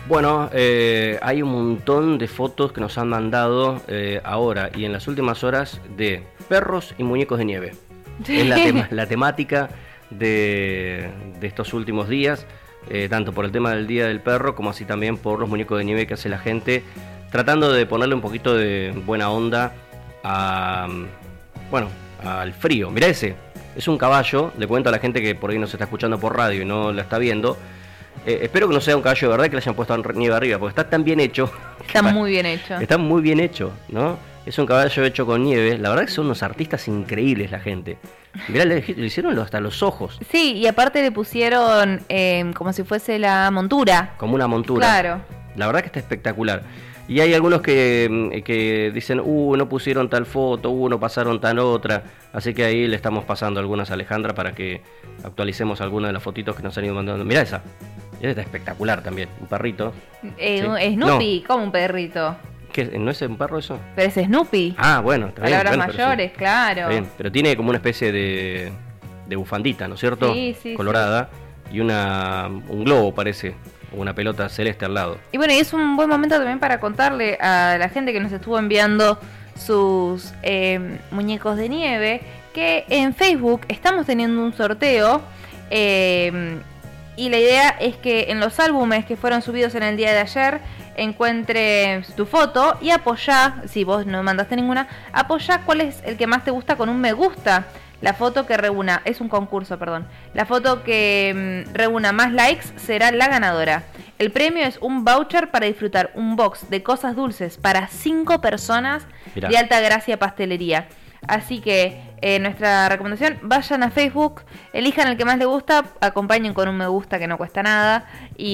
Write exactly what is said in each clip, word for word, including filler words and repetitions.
Bueno, eh, hay un montón de fotos que nos han mandado eh, ahora y en las últimas horas de perros y muñecos de nieve. Es la, tema, la temática de, de estos últimos días, eh, tanto por el tema del Día del Perro como así también por los muñecos de nieve que hace la gente, tratando de ponerle un poquito de buena onda a, bueno, al frío. Mirá ese, es un caballo, le cuento a la gente que por ahí nos está escuchando por radio y no la está viendo. Eh, espero que no sea un caballo de verdad que le hayan puesto nieve arriba, porque está tan bien hecho. Está muy bien hecho. Está muy bien hecho, ¿no? Es un caballo hecho con nieve. La verdad que son unos artistas increíbles la gente. Mirá, le, le hicieron hasta los ojos. Sí, y aparte le pusieron eh, como si fuese la montura. Como una montura. Claro. La verdad que está espectacular. Y hay algunos que, que dicen, uh, no pusieron tal foto, uh, no pasaron tal otra. Así que ahí le estamos pasando algunas a Alejandra para que actualicemos algunas de las fotitos que nos han ido mandando. Mirá esa. Esa está espectacular también. Un perrito. Eh, ¿Sí? Snoopy, no. ¿Cómo un perrito? ¿Qué, ¿No es un perro eso? Pero es Snoopy. Ah, bueno, está bien. Palabras bueno, mayores, sí. claro. Está bien, pero tiene como una especie de, de bufandita, ¿no es cierto? Sí, sí, colorada. Sí. Y una un globo parece, una pelota celeste al lado. Y bueno, y es un buen momento también para contarle a la gente que nos estuvo enviando sus eh, muñecos de nieve que en Facebook estamos teniendo un sorteo. Eh, y la idea es que en los álbumes que fueron subidos en el día de ayer encuentres tu foto y apoyá, si vos no mandaste ninguna, apoyá cuál es el que más te gusta con un me gusta. La foto que reúna, es un concurso, perdón. La foto que mmm, reúna más likes será la ganadora. El premio es un voucher para disfrutar un box de cosas dulces para cinco personas. Mirá. De Alta Gracia Pastelería. Así que eh, nuestra recomendación, vayan a Facebook, elijan el que más les gusta, acompañen con un me gusta que no cuesta nada y,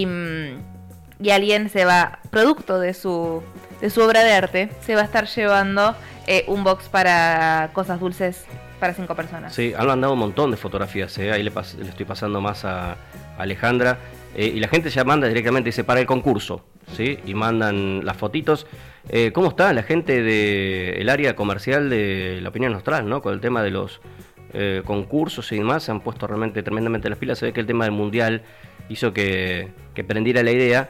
y alguien se va, producto de su, de su obra de arte, se va a estar llevando eh, un box para cosas dulces para cinco personas. Sí, han mandado un montón de fotografías, ¿eh? Ahí le, pas- le estoy pasando más a Alejandra eh, y la gente ya manda directamente, dice, para el concurso, ¿sí? Y mandan las fotitos. Eh, ¿Cómo está la gente del área comercial de La Opinión Austral, ¿no? Con el tema de los eh, concursos y demás, se han puesto realmente tremendamente las pilas. Se ve que el tema del mundial hizo que, que prendiera la idea.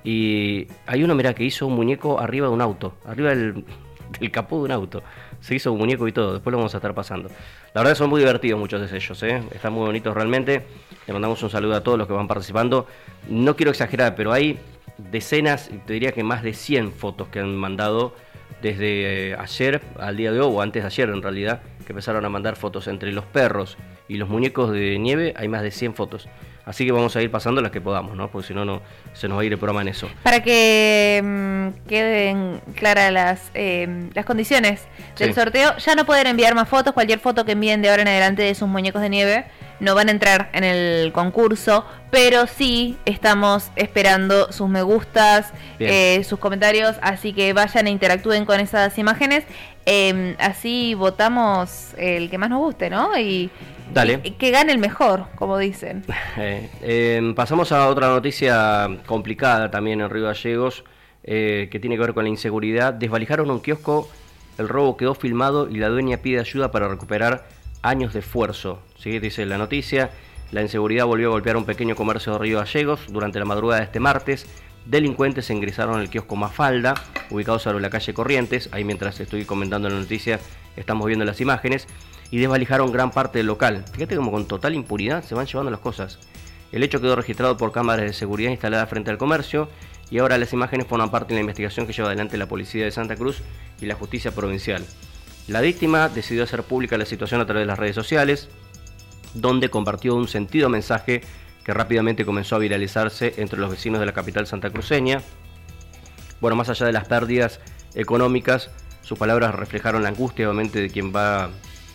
Y hay uno, mirá, que hizo un muñeco arriba de un auto, arriba del, del capó de un auto. Se hizo un muñeco y todo, después lo vamos a estar pasando. La verdad que son muy divertidos muchos de ellos, ¿eh? Están muy bonitos realmente. Le mandamos un saludo a todos los que van participando. No quiero exagerar, pero hay decenas, te diría que más de cien fotos que han mandado desde eh, ayer al día de hoy, o antes de ayer en realidad, que empezaron a mandar fotos entre los perros y los muñecos de nieve. Hay más de cien fotos. Así que vamos a ir pasando las que podamos, ¿no? Porque si no, no se nos va a ir el programa en eso. Para que mmm, queden claras las, eh, las condiciones del sí. sorteo, ya no pueden enviar más fotos. Cualquier foto que envíen de ahora en adelante de sus muñecos de nieve no van a entrar en el concurso, pero sí estamos esperando sus me gustas, eh, sus comentarios, así que vayan e interactúen con esas imágenes. Eh, así votamos el que más nos guste, ¿no? Y Dale. Y que gane el mejor, como dicen. Eh, eh, pasamos a otra noticia complicada también en Río Gallegos, eh, que tiene que ver con la inseguridad. Desvalijaron un kiosco, el robo quedó filmado y la dueña pide ayuda para recuperar años de esfuerzo. ¿Sí? Dice la noticia, la inseguridad volvió a golpear un pequeño comercio de Río Gallegos. Durante la madrugada de este martes, delincuentes ingresaron al kiosco Mafalda, ubicado sobre la calle Corrientes. Ahí mientras estoy comentando la noticia, estamos viendo las imágenes. Y desvalijaron gran parte del local. Fíjate como con total impunidad se van llevando las cosas. El hecho quedó registrado por cámaras de seguridad instaladas frente al comercio y ahora las imágenes forman parte de la investigación que lleva adelante la Policía de Santa Cruz y la Justicia Provincial. La víctima decidió hacer pública la situación a través de las redes sociales, donde compartió un sentido mensaje que rápidamente comenzó a viralizarse entre los vecinos de la capital santacruceña. Bueno, más allá de las pérdidas económicas, sus palabras reflejaron la angustia obviamente de quien va...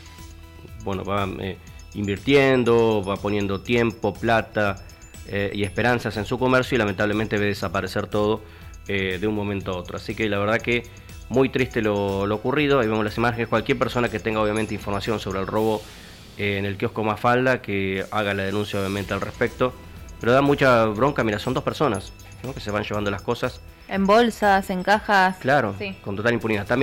Bueno, va eh, invirtiendo, va poniendo tiempo, plata eh, y esperanzas en su comercio y lamentablemente ve desaparecer todo eh, de un momento a otro. Así que la verdad que muy triste lo, lo ocurrido. Ahí vemos las imágenes. Cualquier persona que tenga obviamente información sobre el robo eh, en el kiosco Mafalda, que haga la denuncia obviamente al respecto. Pero da mucha bronca, mira, son dos personas, ¿no?, que se van llevando las cosas. En bolsas, en cajas. Claro, sí. Con total impunidad. También